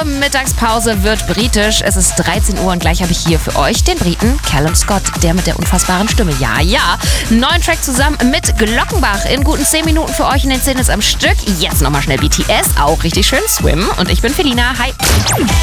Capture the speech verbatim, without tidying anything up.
Zur Mittagspause wird britisch. Es ist dreizehn Uhr und gleich habe ich hier für euch den Briten Callum Scott, der mit der unfassbaren Stimme. Ja, ja. Neuen Track zusammen mit Glockenbach in guten zehn Minuten für euch in den zehn ist am Stück. Jetzt nochmal schnell B T S, auch richtig schön Swim. Und ich bin Felina. Hi.